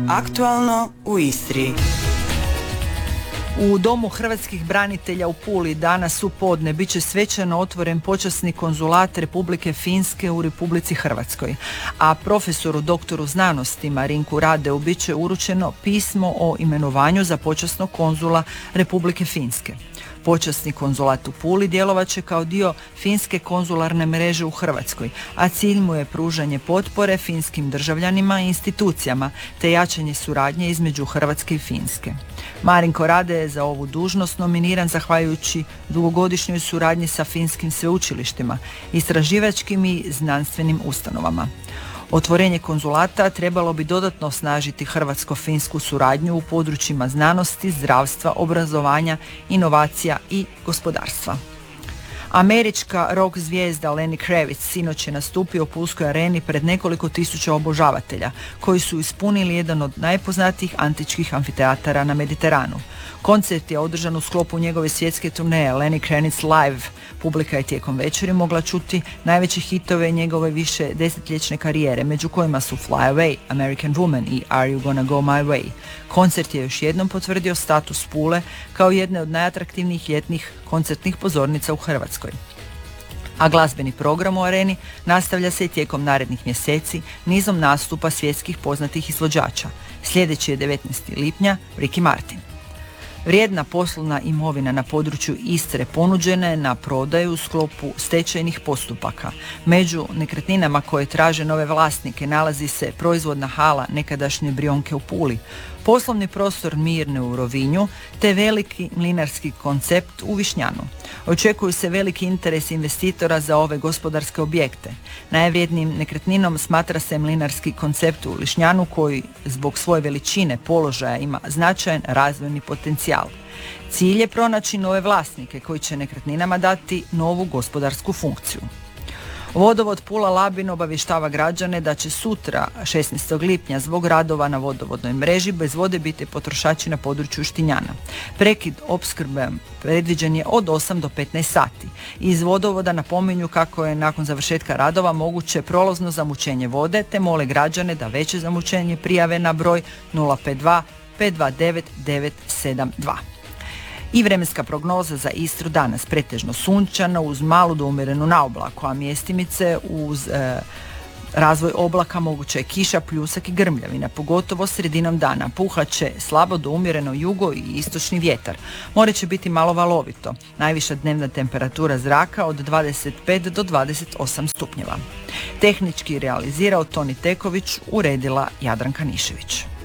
Aktualno u Istri. U Domu hrvatskih branitelja u Puli danas u podne bit će svečano otvoren počasni konzulat Republike Finske u Republici Hrvatskoj, a profesoru doktoru znanosti Marinku Radeu bit će uručeno pismo o imenovanju za počasnog konzula Republike Finske. Počasni konzulat u Puli djelovat će kao dio finske konzularne mreže u Hrvatskoj, a cilj mu je pružanje potpore finskim državljanima i institucijama te jačanje suradnje između Hrvatske i Finske. Marinko Rade je za ovu dužnost nominiran zahvaljujući dugogodišnjoj suradnji sa finskim sveučilištima, istraživačkim i znanstvenim ustanovama. Otvorenje konzulata trebalo bi dodatno osnažiti hrvatsko-finsku suradnju u područjima znanosti, zdravstva, obrazovanja, inovacija i gospodarstva. Američka rock zvijezda Lenny Kravitz sinoć je nastupio u Pulskoj areni pred nekoliko tisuća obožavatelja koji su ispunili jedan od najpoznatijih antičkih amfiteatara na Mediteranu. Koncert je održan u sklopu njegove svjetske turneje Lenny Kravitz Live. Publika je tijekom večeri mogla čuti najveće hitove njegove više desetljetne karijere, među kojima su Fly Away, American Woman i Are You Gonna Go My Way. Koncert je još jednom potvrdio status Pule kao jedne od najatraktivnijih ljetnih koncertnih pozornica u Hrvatskoj. A glazbeni program u areni nastavlja se i tijekom narednih mjeseci nizom nastupa svjetskih poznatih izvođača. Sljedeći je 19. lipnja Ricky Martin. Vrijedna poslovna imovina na području Istre ponuđena je na prodaju u sklopu stečajnih postupaka. Među nekretninama koje traže nove vlasnike nalazi se proizvodna hala nekadašnje Brionke u Puli, poslovni prostor Mirne u Rovinju te veliki mlinarski koncept u Višnjanu. Očekuju se veliki interes investitora za ove gospodarske objekte. Najvrijednijim nekretninom smatra se mlinarski koncept u Višnjanu koji zbog svoje veličine položaja ima značajan razvojni potencijal. Cilj je pronaći nove vlasnike koji će nekretninama dati novu gospodarsku funkciju. Vodovod Pula-Labin obavještava građane da će sutra, 16. lipnja, zbog radova na vodovodnoj mreži bez vode biti potrošači na području Štinjana. Prekid opskrbe predviđen je od 8 do 15 sati. Iz vodovoda napominju kako je nakon završetka radova moguće prolazno zamućenje vode, te mole građane da veće zamućenje prijave na broj 052 529 972. I vremenska prognoza za Istru danas pretežno sunčano uz malu do umjerenu naoblaku, a mjestimice uz razvoj oblaka moguća je kiša, pljusak i grmljavina, pogotovo sredinom dana. Puhat će slabo do umjereno jugo i istočni vjetar. More će biti malo valovito. Najviša dnevna temperatura zraka od 25 do 28 stupnjeva. Tehnički realizirao Toni Teković, uredila Jadranka Nišević.